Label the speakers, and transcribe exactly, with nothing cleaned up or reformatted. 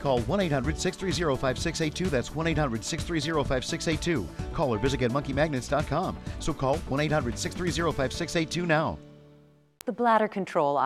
Speaker 1: Call one eight hundred, six three zero, five six eight two. That's one eight hundred, six three zero, five six eight two. Call or visit get monkey magnets dot com. So call one eight hundred, six three zero, five six eight two now.
Speaker 2: The bladder control